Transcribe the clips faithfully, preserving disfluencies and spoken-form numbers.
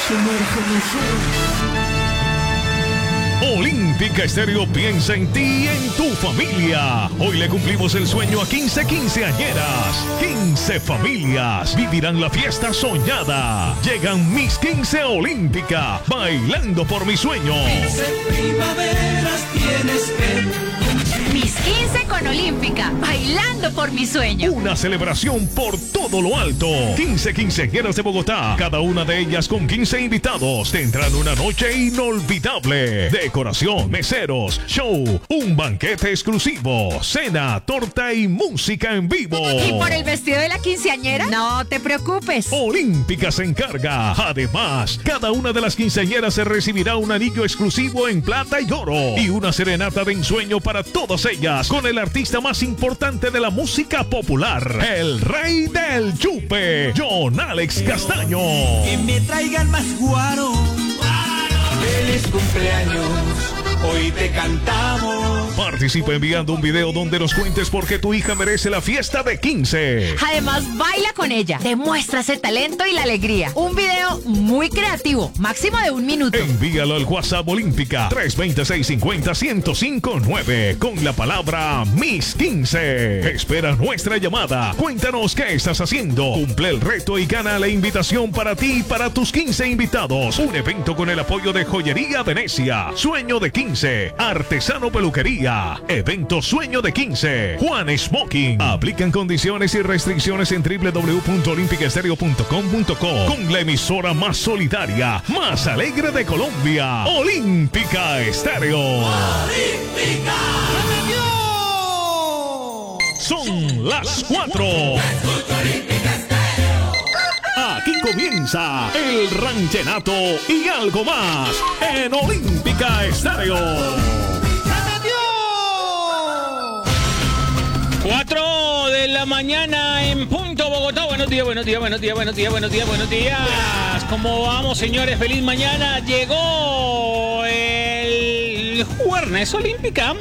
sumerjo mi sueño. Olímpica Estéreo piensa en ti y en tu familia. Hoy le cumplimos el sueño a quince quinceañeras. quince familias vivirán la fiesta soñada. Llegan mis quince Olímpica, bailando por mi sueño. quince primaveras tienes que... Mis quince con Olímpica, bailando por mi sueño. Una celebración por todo lo alto. quince quinceañeras de Bogotá, cada una de ellas con quince invitados. Tendrán una noche inolvidable. Decoración, meseros, show, un banquete exclusivo, cena, torta y música en vivo. ¿Y por el vestido de la quinceañera? No te preocupes. Olímpica se encarga. Además, cada una de las quinceañeras se recibirá un anillo exclusivo en plata y oro y una serenata de ensueño para todas ellas con el artista más importante de la música popular, el rey del chupe, John Alex Castaño. Que me traigan más guaro. Feliz cumpleaños, hoy te cantamos. Participa enviando un video donde nos cuentes por qué tu hija merece la fiesta de quince. Además, baila con ella. Demuestra ese talento y la alegría. Un video muy creativo, máximo de un minuto. Envíalo al WhatsApp Olímpica tres dos cero, seis cinco cero, uno cero cinco nueve con la palabra Mis quince. Espera nuestra llamada. Cuéntanos qué estás haciendo. Cumple el reto y gana la invitación para ti y para tus quince invitados. Un evento con el apoyo de Joyería Venecia, Sueño de quince, Artesano Peluquería, Evento Sueño de quince, Juan Smoking. Aplican condiciones y restricciones en doble u doble u doble u punto olímpica estéreo punto com punto co con la emisora más solidaria, más alegre de Colombia, Olímpica Estéreo. ¡Olímpica! Son las cuatro. Aquí comienza el ranchenato y algo más en Olímpica Estéreo. cuatro de la mañana en punto Bogotá. Buenos días, buenos días, buenos días, buenos días, buenos días, buenos días. ¿Cómo vamos, señores? Feliz mañana. Llegó el Jueves Olímpica.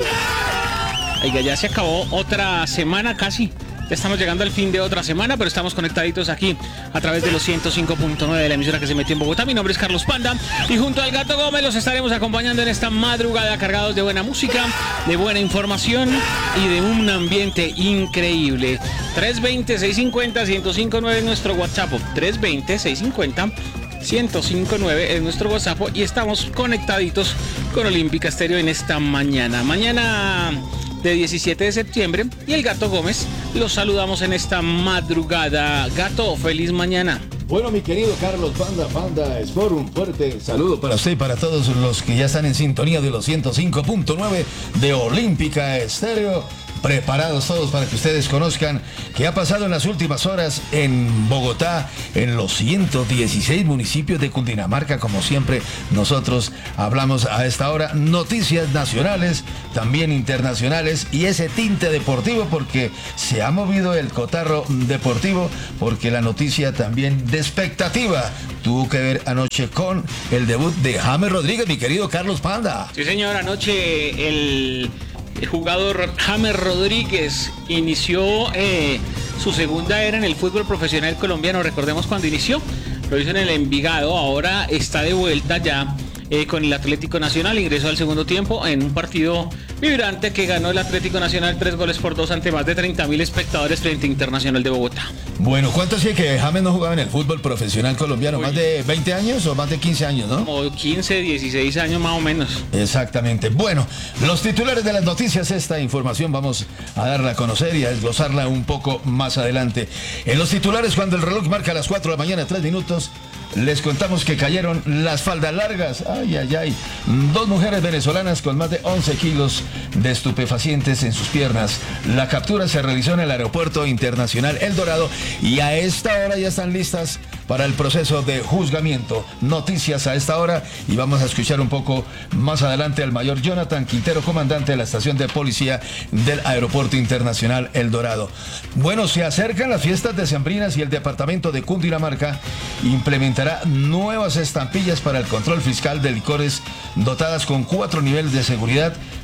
Oiga, ya se acabó otra semana casi. Ya estamos llegando al fin de otra semana, pero estamos conectaditos aquí a través de los ciento cinco punto nueve de la emisora que se metió en Bogotá. Mi nombre es Carlos Panda y junto al Gato Gómez los estaremos acompañando en esta madrugada cargados de buena música, de buena información y de un ambiente increíble. tres dos cero, seis cinco cero, uno cero cinco nueve es nuestro WhatsApp. tres dos cero, seis cinco cero, uno cero cinco nueve es nuestro WhatsApp y estamos conectaditos con Olímpica Estéreo en esta mañana. Mañana de diecisiete de septiembre y el Gato Gómez los saludamos en esta madrugada. Gato, feliz mañana. Bueno, mi querido Carlos Panda, Panda Sport, un fuerte saludo para usted y para todos los que ya están en sintonía de los ciento cinco punto nueve de Olímpica Estéreo. Preparados todos para que ustedes conozcan qué ha pasado en las últimas horas en Bogotá, en los ciento dieciséis municipios de Cundinamarca. Como siempre, nosotros hablamos a esta hora noticias nacionales, también internacionales y ese tinte deportivo porque se ha movido el cotarro deportivo, porque la noticia también de expectativa tuvo que ver anoche con el debut de James Rodríguez, mi querido Carlos Panda. Sí, señor, anoche el... El jugador James Rodríguez inició eh, su segunda era en el fútbol profesional colombiano. Recordemos cuando inició, lo hizo en el Envigado, ahora está de vuelta ya eh, con el Atlético Nacional. Ingresó al segundo tiempo en un partido vibrante que ganó el Atlético Nacional tres goles por dos ante más de treinta mil espectadores frente a Internacional de Bogotá. Bueno, ¿cuánto hacía que James no jugaba en el fútbol profesional colombiano? Uy. ¿Más de veinte años o más de quince años, no? Como quince, dieciséis años más o menos. Exactamente. Bueno, los titulares de las noticias, esta información vamos a darla a conocer y a desglosarla un poco más adelante. En los titulares, cuando el reloj marca las cuatro de la mañana, tres minutos, les contamos que cayeron las faldas largas. Ay, ay, ay. Dos mujeres venezolanas con más de once kilos de estupefacientes en sus piernas. La captura se realizó en el Aeropuerto Internacional El Dorado y a esta hora ya están listas para el proceso de juzgamiento. Noticias a esta hora y vamos a escuchar un poco más adelante al mayor Jonathan Quintero, comandante de la estación de policía del Aeropuerto Internacional El Dorado. Bueno, se acercan las fiestas decembrinas y el departamento de Cundinamarca implementará nuevas estampillas para el control fiscal de licores dotadas con cuatro niveles de seguridad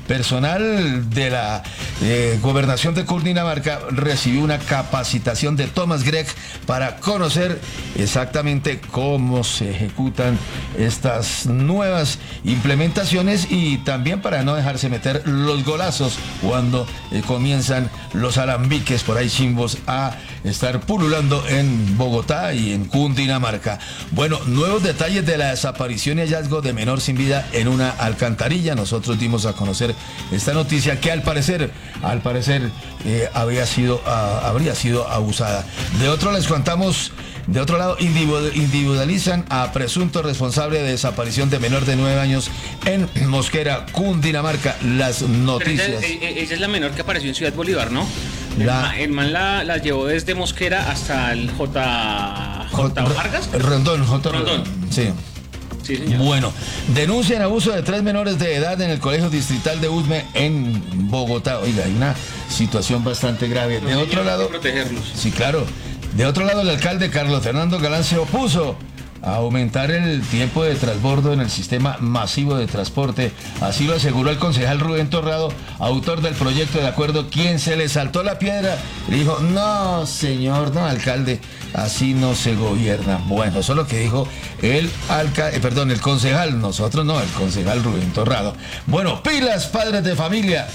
personal de la eh, gobernación de Cundinamarca recibió una capacitación de Thomas Gregg para conocer exactamente cómo se ejecutan estas nuevas implementaciones y también para no dejarse meter los golazos cuando eh, comienzan los alambiques por ahí chimbos a estar pululando en Bogotá y en Cundinamarca. Bueno, nuevos detalles de la desaparición y hallazgo de menor sin vida en una alcantarilla. Nosotros dimos a conocer esta noticia que al parecer, al parecer eh, había sido, uh, habría sido abusada. De otro les contamos, de otro lado, individualizan a presunto responsable de desaparición de menor de nueve años en Mosquera, Cundinamarca. Las noticias. Esa, esa es la menor que apareció en Ciudad Bolívar, ¿no? La... El man la, la llevó desde Mosquera hasta el J. J. Vargas. Rondón, J. Rondón. Sí. Sí, señor. Bueno, denuncian abuso de tres menores de edad en el Colegio Distrital de Usme en Bogotá. Oiga, hay una situación bastante grave. De otro lado, protegerlos. Sí, claro. De otro lado, el alcalde Carlos Fernando Galán se opuso a aumentar el tiempo de transbordo en el sistema masivo de transporte. Así lo aseguró el concejal Rubén Torrado, autor del proyecto de acuerdo, quien se le saltó la piedra y dijo: no, señor, no, alcalde, así no se gobierna. Bueno, eso es lo que dijo el alcalde, eh, perdón, el concejal, nosotros no, el concejal Rubén Torrado. Bueno, pilas, padres de familia.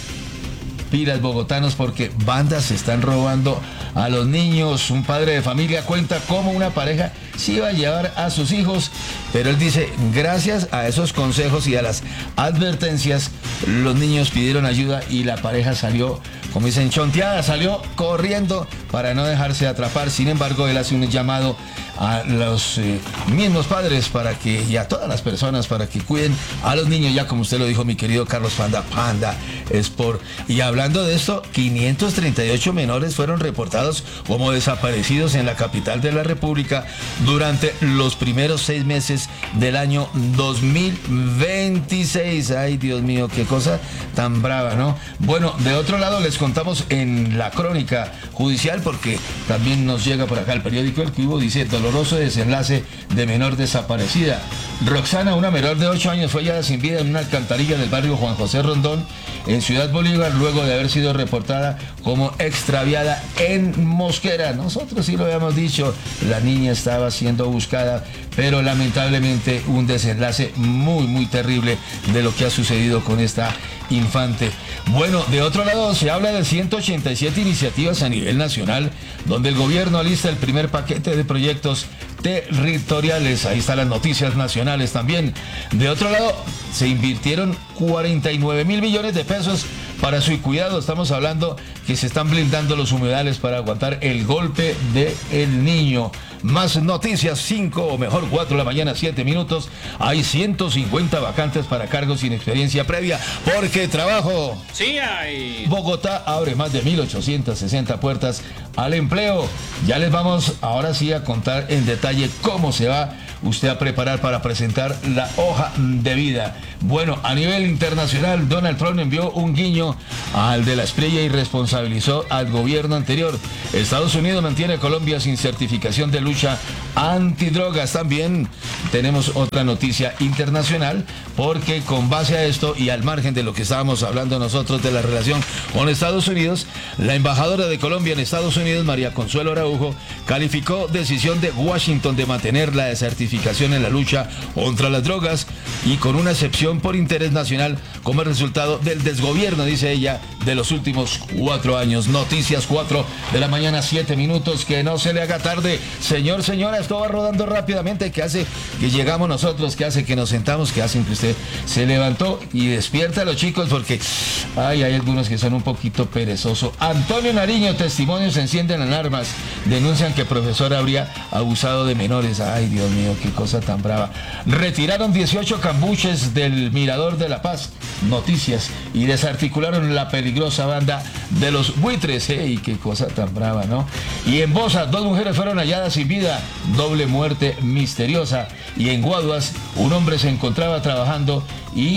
Pilas, bogotanos, porque bandas se están robando a los niños. Un padre de familia cuenta cómo una pareja se iba a llevar a sus hijos, pero él dice, gracias a esos consejos y a las advertencias, los niños pidieron ayuda y la pareja salió, como dicen, chonteada, salió corriendo para no dejarse atrapar. Sin embargo, él hace un llamado a los eh, mismos padres para que, y a todas las personas para que cuiden a los niños, ya como usted lo dijo, mi querido Carlos Panda, Panda Sport. Y hablando de esto, quinientos treinta y ocho menores fueron reportados como desaparecidos en la capital de la República durante los primeros seis meses del año dos mil veintiséis. Ay, Dios mío, qué cosa tan brava, ¿no? Bueno, de otro lado les contamos en la crónica judicial, porque también nos llega por acá el periódico El Cubo, dice: doloroso desenlace de menor desaparecida. Roxana, una menor de ocho años, fue hallada sin vida en una alcantarilla del barrio Juan José Rondón, en Ciudad Bolívar, luego de haber sido reportada como extraviada en Mosquera. Nosotros sí lo habíamos dicho, la niña estaba siendo buscada, pero lamentablemente un desenlace muy, muy terrible de lo que ha sucedido con esta infante. Bueno, de otro lado se habla de ciento ochenta y siete iniciativas a nivel nacional, donde el gobierno alista el primer paquete de proyectos territoriales. Ahí están las noticias nacionales también. De otro lado, se invirtieron cuarenta y nueve mil millones de pesos para su cuidado. Estamos hablando que se están blindando los humedales para aguantar el golpe del niño. Más noticias, cinco o mejor cuatro de la mañana, siete minutos. Hay ciento cincuenta vacantes para cargos sin experiencia previa, porque trabajo. Sí hay. Bogotá abre más de mil ochocientas sesenta puertas al empleo. Ya les vamos ahora sí a contar en detalle cómo se va usted a preparar para presentar la hoja de vida. Bueno, a nivel internacional, Donald Trump envió un guiño al de la Espriella y responsabilizó al gobierno anterior. Estados Unidos mantiene a Colombia sin certificación de lucha antidrogas. También tenemos otra noticia internacional, porque con base a esto y al margen de lo que estábamos hablando nosotros de la relación con Estados Unidos, la embajadora de Colombia en Estados Unidos, María Consuelo Araujo, calificó decisión de Washington de mantener la certificación en la lucha contra las drogas y con una excepción por interés nacional como resultado del desgobierno, dice ella, de los últimos cuatro años. Noticias, cuatro de la mañana, siete minutos, que no se le haga tarde. Señor, señora, esto va rodando rápidamente, que hace que llegamos nosotros, que hace que nos sentamos, que hacen que usted se levantó y despierta a los chicos, porque ay, hay algunos que son un poquito perezosos. Antonio Nariño, testimonios encienden alarmas, denuncian que profesor habría abusado de menores. Ay, Dios mío, qué cosa tan brava. Retiraron dieciocho cambuches del Mirador de la Paz. Noticias. Y desarticularon la peligrosa banda de los buitres. ¡Ey, qué cosa tan brava!, ¿no? Y en Bosa, dos mujeres fueron halladas sin vida. Doble muerte misteriosa. Y en Guaduas, un hombre se encontraba trabajando y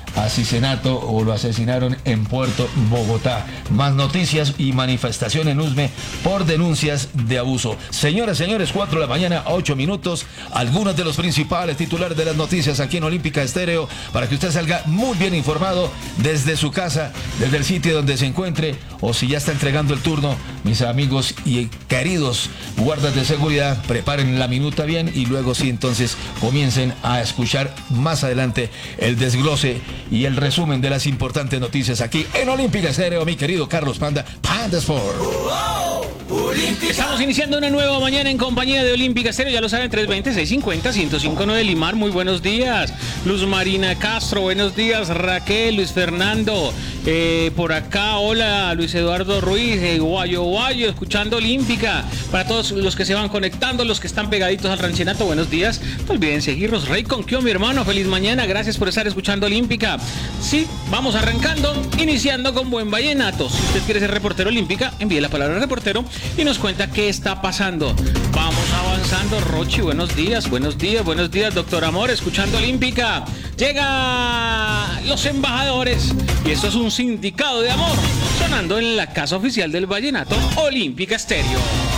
asesinato o lo asesinaron en Puerto Bogotá. Más noticias y manifestación en Usme por denuncias de abuso. Señoras, señores, cuatro de la mañana, ocho minutos. Algunos de los principales titulares de las noticias aquí en Olímpica Estéreo para que usted salga muy bien informado desde su casa, desde el sitio donde se encuentre, o si ya está entregando el turno, mis amigos y queridos guardas de seguridad, preparen la minuta bien y luego sí entonces comiencen a escuchar más adelante el desglose y el resumen de las importantes noticias aquí en Olímpica Estéreo, mi querido Carlos Panda, Panda Sport. Estamos iniciando una nueva mañana en compañía de Olímpica Estéreo, ya lo saben, tres veinte, seiscientos cincuenta, ciento cinco punto nueve Limar, muy buenos días. Luz Marina Castro, buenos días. Raquel, Luis Fernando, eh, por acá, hola, Luis Eduardo Ruiz, eh, Guayo Guayo, escuchando Olímpica. Para todos los que se van conectando, los que están pegaditos al ranchenato, buenos días. No olviden seguirnos. Rey Conquio, mi hermano, feliz mañana, gracias por estar escuchando Olímpica. Sí, vamos arrancando, iniciando con buen vallenato. Si usted quiere ser reportero Olímpica, envíe la palabra reportero y nos cuenta qué está pasando. Vamos avanzando. Rochi, buenos días, buenos días, buenos días, doctor Amor, escuchando Olímpica. Llega los embajadores y esto es un sindicato de amor sonando en la casa oficial del vallenato, Olímpica Estéreo.